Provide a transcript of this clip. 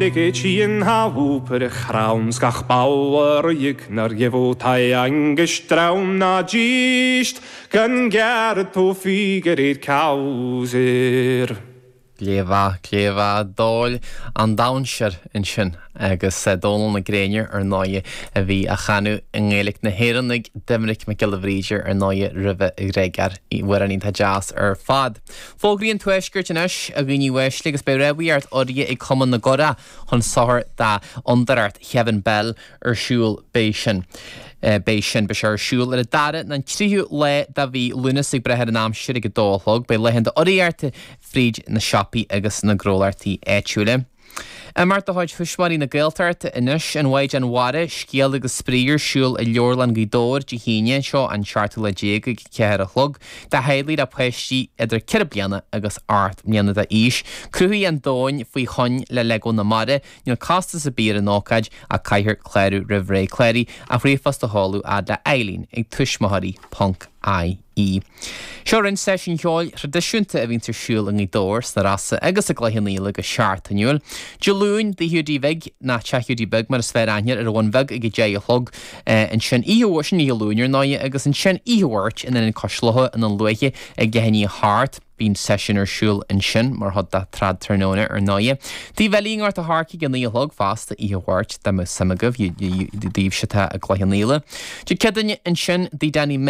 Dige tîn ha wúper chrawn gach bauer nar gefo tai angestraun na gist gan gerd po figer i'r cawsir. Cléva dóil an dawnseir in sin agus dólan na gréinir náie a bhí a chanú in ngélik na hérannig Dimeric McGillivreager náie rive I régar I waran ta jazz fad. Fógríon tuisgurt in is a gini weis legus be rawiart orie I common na gora hon sahar da onderart Kevin Bell siúl béisian. Béisian beisiar siúl a dare na tríú le da bhí lunas ag brehead an amsir ag dólog be lehan da oriarte fríd na shopi agus na grólartí éitiúle. Marta háid fusmarí na gailtarta inis an waid an ware scial agus spríir siúl a leorlan gidóir de híine seo an charta le déag ceir a chlog da heilí a peistí idir cirbliana agus art mianna da ís cruí an dóin faoi chun le lego na mare níl casta sa bír an ócaid a caiithir cléirú rivré cléirí a réfas de hallú a da eilín ag tuismaharí punk I.E. Seo rin session heáil tradiisiúnta a bhín siúil an dóir na rasa agus a gluhanníil agus seaartaniuil. Jolún de hiúdí bheig na tehiúdí beg mar sfeir ainiar ar bhain bheig ag dé a chlog an sin íhúir sin ílúnir náie agus an sin íhúirt in an coslotha an luige ag gehenní hart bín session siúil in sin mar had da trad ternóna náie. Tí bhelíngart a harci gan íhlog fast a íhúirt da mu samagah díobh se a gluhanníile. Dú cedanne an sin dí Danny